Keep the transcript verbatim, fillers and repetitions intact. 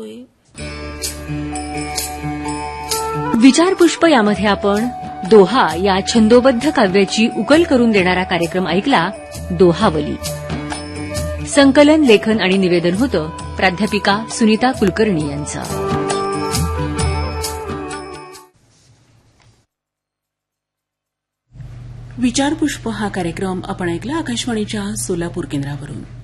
विचारपुष्प यामध्ये आपण दोहा या छंदोबद्ध काव्याची उकल करून देणारा कार्यक्रम ऐकला. दोहावली. संकलन, लेखन आणि निवेदन होतं प्राध्यापिका सुनीता कुलकर्णी यांचं. विचारपुष्प हा कार्यक्रम आपण ऐकला आकाशवाणीच्या सोलापूर केंद्रावरून.